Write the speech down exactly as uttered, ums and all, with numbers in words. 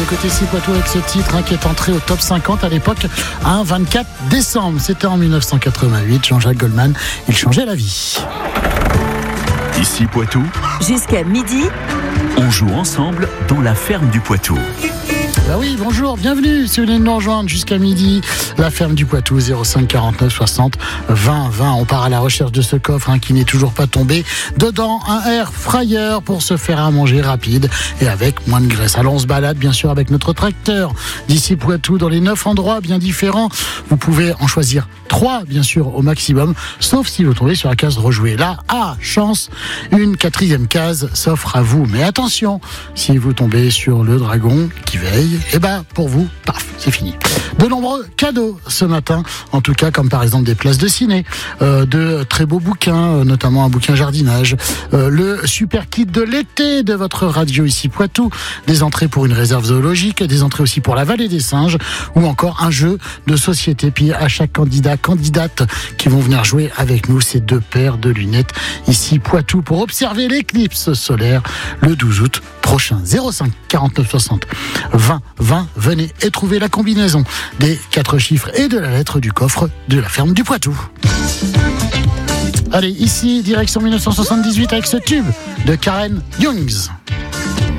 côté six Poitou avec ce titre hein, qui est entré au top cinquante à l'époque, un vingt-quatre décembre. C'était en dix-neuf cent quatre-vingt-huit. Jean-Jacques Goldman, il changeait la vie. Ici Poitou. Jusqu'à midi. On joue ensemble dans la ferme du Poitou. Bah oui, bonjour, bienvenue si vous venez de nous rejoindre jusqu'à midi. La ferme du Poitou, zéro cinq quarante-neuf soixante vingt vingt. On part à la recherche de ce coffre hein, qui n'est toujours pas tombé. Dedans, un air fryer pour se faire à manger rapide et avec moins de graisse. Alors on se balade bien sûr avec notre tracteur d'ici Poitou dans les neuf endroits bien différents. Vous pouvez en choisir trois bien sûr au maximum, sauf si vous tombez sur la case rejouer. Là, à chance, une quatrième case s'offre à vous. Mais attention, si vous tombez sur le dragon qui veille, et eh ben pour vous, paf, c'est fini. De nombreux cadeaux ce matin, en tout cas comme par exemple des places de ciné, euh, de très beaux bouquins, euh, notamment un bouquin jardinage, euh, le super kit de l'été de votre radio ici Poitou, des entrées pour une réserve zoologique, des entrées aussi pour la vallée des singes, ou encore un jeu de société. Puis à chaque candidat, candidate qui vont venir jouer avec nous, ces deux paires de lunettes ici Poitou pour observer l'éclipse solaire le douze août prochain. zéro cinq quarante-neuf soixante vingt vingt. Venez et trouvez la combinaison des quatre chiffres et de la lettre du coffre de la ferme du Poitou. Allez, ici, direction dix-neuf cent soixante-dix-huit avec ce tube de Karen Youngs.